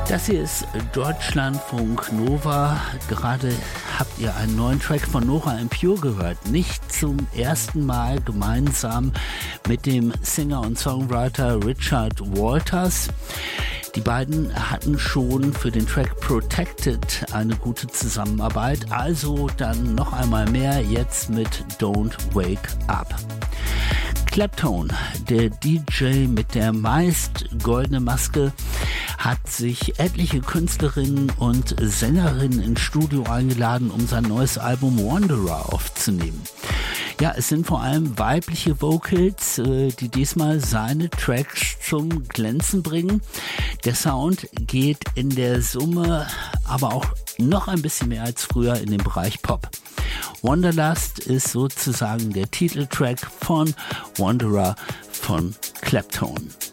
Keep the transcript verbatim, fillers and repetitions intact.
Das hier ist Deutschlandfunk Nova. Gerade habt ihr einen neuen Track von Nora En Pure gehört. Nicht zum ersten Mal gemeinsam mit dem Singer und Songwriter Richard Walters. Die beiden hatten schon für den Track Protected eine gute Zusammenarbeit. Also dann noch einmal mehr jetzt mit Don't Wake Up. Claptone, der D J mit der meist goldenen Maske, hat sich etliche Künstlerinnen und Sängerinnen ins Studio eingeladen, um sein neues Album Wanderer aufzunehmen. Ja, es sind vor allem weibliche Vocals, die diesmal seine Tracks zum Glänzen bringen. Der Sound geht in der Summe aber auch noch ein bisschen mehr als früher in den Bereich Pop. Wanderlust ist sozusagen der Titeltrack von Wanderer von Claptone.